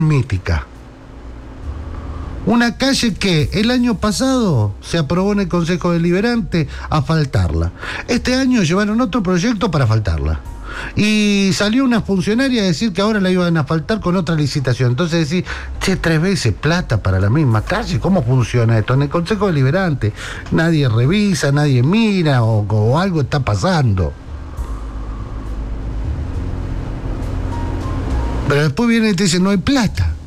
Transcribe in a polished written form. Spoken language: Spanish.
mítica. Una calle que el año pasado se aprobó en el Consejo Deliberante asfaltarla. Este año llevaron otro proyecto para asfaltarla. Y salió una funcionaria a decir que ahora la iban a asfaltar con otra licitación. Entonces decir, 3 veces plata para la misma calle. ¿Cómo funciona esto? En el Consejo Deliberante nadie revisa, nadie mira o algo está pasando. Pero después viene y te dice, no hay plata.